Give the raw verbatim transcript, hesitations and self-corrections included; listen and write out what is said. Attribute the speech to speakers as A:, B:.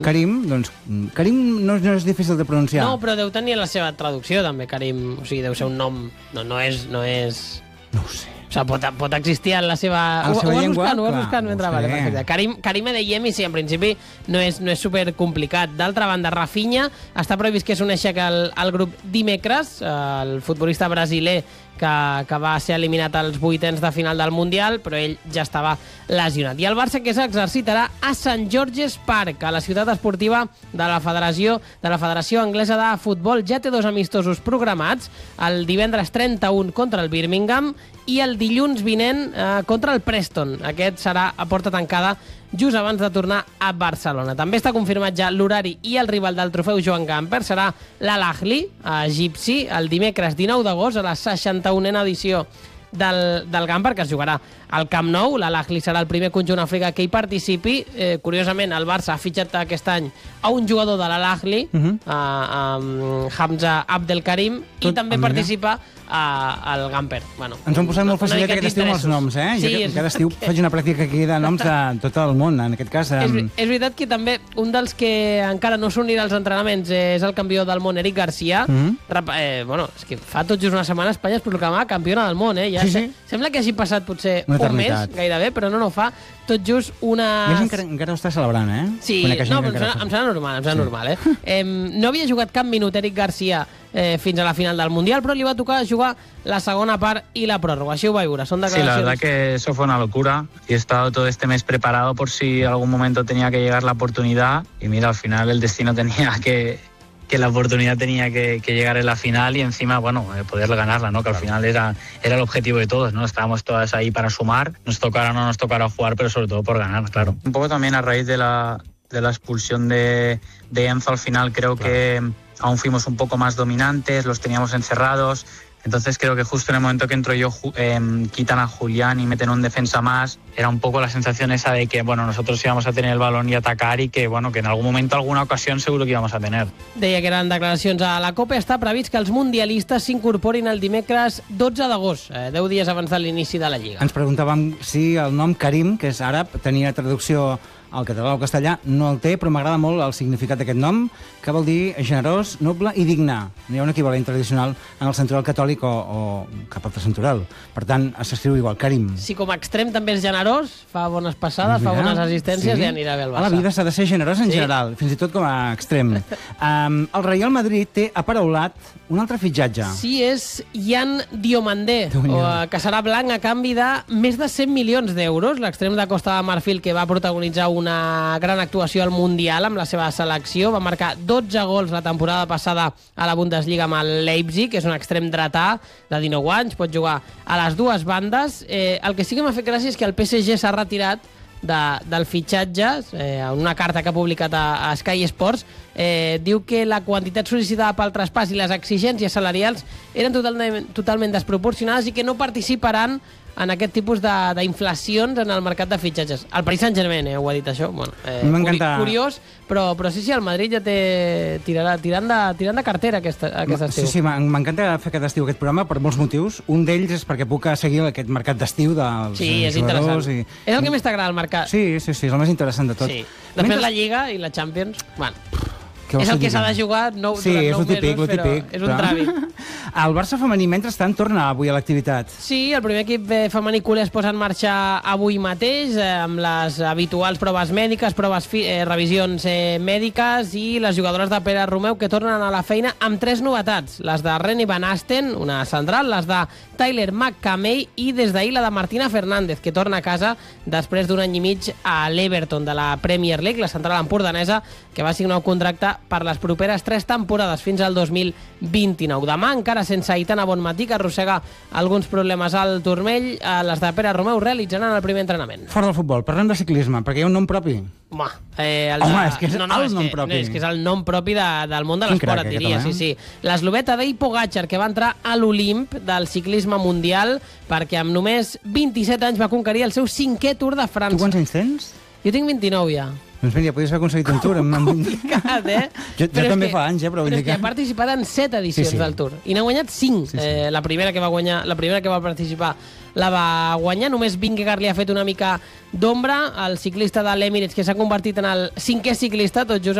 A: Karim, doncs, Karim no, no és difícil de pronunciar.
B: No, però deu tenir la seva traducció, també, Karim. O sigui, deu ser un nom... No, no és... No, és...
A: no ho sé.
B: O sigui, pot, pot existir en la seva...
A: En la seva
B: ho, ho
A: llengua?
B: Buscant, ho vas
A: Clar,
B: buscant mentre...
A: ho
B: Vale,
A: sé.
B: perfecte. Karim, Karim Adeyemi, sí, en principi no és, no és supercomplicat. D'altra banda, Rafinha, està previst que s'uneixi al, al grup dimecres, el futbolista brasiler que, que va ser eliminat als vuitens de final del Mundial, però ell ja estava lesionat. I el Barça, que s'exercitarà a Sant George's Park, a la ciutat esportiva de la Federació de la Federació Anglesa de Futbol. Ja té dos amistosos programats, el divendres trenta-un contra el Birmingham i el dilluns vinent eh, contra el Preston. Aquest serà a porta tancada just abans de tornar a Barcelona. També està confirmat ja l'horari i el rival del trofeu Joan Gamper serà l'Al-Ahly, egipci, el dimecres dinou d'agost a la seixanta-unena edició del, del Gamper, que es jugarà al Camp Nou. L'Al-Ahly serà el primer conjunt africà que hi participi. Eh, curiosament, el Barça ha fitxat aquest any a un jugador de l'Al-Ahly, uh -huh. a, a Hamza Abdelkarim, i també
A: mira.
B: participa a, al Gamper. Bueno,
A: Ens han posat molt
B: una
A: facilitat
B: miqueta
A: aquest estiu amb els noms, eh?
B: Sí,
A: jo
B: és-
A: cada estiu faig una pràctica aquí de noms de tot el món, en aquest cas.
B: És,
A: Um...
B: és veritat que també un dels que encara no s'unirà als entrenaments és el campió del món, Eric Garcia.
A: Mm
B: -hmm. eh, bueno, és que fa tot just una setmana Espanya es proclamava campiona del món, eh? Ja
A: Sí,
B: se,
A: sí.
B: Sembla que hagi passat potser
A: Una
B: un mes,
A: eternitat.
B: gairebé, però no, no fa tot just una...
A: I és encara, encara ho està celebrant, eh?
B: Sí,
A: Conec gent
B: no,
A: que
B: però em
A: encara
B: sembla,
A: ho
B: em
A: fa.
B: sembla normal, em sembla
A: Sí.
B: normal, eh? eh? No havia jugat cap minut Eric Garcia eh, fins a la final del Mundial, però li va tocar jugar la segona part i la pròrroga. Així ho va viure, són
C: Sí, la
B: declaracions.
C: verdad que eso fue una locura y he estado todo este mes preparado por si algún momento tenía que llegar la oportunidad y mira, al final el destino tenía que, que la oportunidad tenía que, que llegar en la final y encima, bueno, eh, poder ganarla, ¿no? Que al final era, era el objetivo de todos, ¿no? Estábamos todas ahí para sumar, nos tocara o no nos tocara jugar, pero sobre todo por ganar, claro. Un poco también a raíz de la, de la expulsión de, de Enzo al final creo claro. que aún fuimos un poco más dominantes, los teníamos encerrados. Entonces creo que justo en el momento que entro yo eh, quitan a Julián y meten un defensa más, era un poco la sensación esa de que bueno, nosotros íbamos a tener el balón y atacar y que bueno, que en algún momento, alguna ocasión seguro que íbamos a tener.
B: Deia que eren declaracions a la Copa. Està previst que els mundialistes s'incorporin el dimecres dotze d'agost, eh, deu dies abans de l'inici de la Lliga.
A: Ens preguntàvem si el nom Karim, que és àrab, tenia traducció al català o castellà. No el té, però m'agrada molt el significat d'aquest nom, que vol dir generós, noble i digne. No hi ha un equivalent tradicional en el central catòlic o, o cap altre central. Per tant, s'escriu igual, Karim.
B: Si com a extrem també és generós, fa bones passades,
A: Mira,
B: fa bones assistències
A: sí.
B: i anirà bé el Barça.
A: A la vida s'ha de ser generós en
B: Sí.
A: general, fins i tot com a extrem. um, el Real Madrid té aparaulat un altre fitxatge.
B: Sí, és Jan Diomandé,
A: Déu-n'hi-do.
B: o, que serà blanc a canvi de més de cent milions d'euros. L'extrem de Costa de Marfil, que va protagonitzar una gran actuació al Mundial amb la seva selecció, va marcar dotze gols la temporada passada a la Bundesliga amb el Leipzig, que és un extrem dretà de dinou anys, pot jugar a les dues bandes. Eh, el que sí que m'ha fet gràcia és que el P S G s'ha retirat de, del fitxatge, eh, en una carta que ha publicat a, a Sky Sports, eh, diu que la quantitat sol·licitada pel traspàs i les exigències salarials eren totalment, totalment desproporcionades i que no participaran en aquest tipus d'inflacions en el mercat de fitxatges. El Paris Saint-Germain, eh, ho ha dit això. Bueno, eh,
A: M'encanta.
B: Curiós, però, però sí, sí, el Madrid ja té tirarà, tirant, de, tirant de cartera aquest, aquest estiu.
A: Sí, sí, m'encanta fer aquest estiu aquest programa per molts motius. Un d'ells és perquè puc seguir aquest mercat d'estiu dels
B: Sí, és
A: jugadors.
B: interessant.
A: I...
B: És el que més t'agrada, el mercat.
A: Sí, sí, sí, és el més interessant de tot.
B: Sí. Després
A: Mentre...
B: la Lliga i la Champions, bueno,
A: Què vols
B: és el que
A: dir?
B: s'ha de jugar nou,
A: Sí,
B: durant
A: és
B: nou
A: el típic,
B: mesos,
A: el
B: però
A: típic.
B: és un tràmit.
A: El Barça femení, mentrestant, torna avui a l'activitat.
B: Sí, el primer equip eh, femení culer es posa en marxa avui mateix eh, amb les habituals proves mèdiques, proves fi eh, revisions eh, mèdiques i les jugadores de Pere Romeu que tornen a la feina amb tres novetats. Les de Reni Van Asten, una central, les de Tyler McCamey i des d'ahir la de Martina Fernández, que torna a casa després d'un any i mig a l'Everton de la Premier League, la central empordanesa, que va signar un contracte per les properes tres temporades fins al dos mil vint-i-nou. Demà, encara sense Aitana Bonmatí, que arrossega alguns problemes al turmell, eh, les de Pere Romeu realitzaran el primer entrenament.
A: Fora del futbol, parlem de ciclisme, perquè hi ha un nom propi.
B: Home, eh, el
A: Home,
B: de...
A: és que és
B: no, no,
A: el
B: és
A: nom
B: que,
A: propi.
B: No, és que és el nom propi de, del món de
A: Quin
B: l'esport,
A: crac,
B: et diria,
A: aquest
B: sí,
A: home,
B: sí. L'esloveta Dej Pogačar, que va entrar a l'Olimp del ciclisme mundial perquè amb només vint-i-set anys va conquerir el seu cinquè Tour de
A: Tu
B: França.
A: quants anys tens?
B: Jo tinc vint-i-nou ja.
A: Doncs mira, podies haver aconseguit un Tour. Amb...
B: Complicat, eh?
A: Jo, jo també
B: que,
A: fa anys, eh? Però,
B: però
A: vull
B: és
A: dir
B: que
A: que...
B: ha participat en set edicions
A: Sí, sí.
B: del Tour. I n'ha guanyat cinc.
A: Sí, sí.
B: Eh, la primera que va guanyar, la primera que va participar la va guanyar. Només Vingegaard li ha fet una mica d'ombra. El ciclista de l'Emirates, que s'ha convertit en el cinquè ciclista, tot just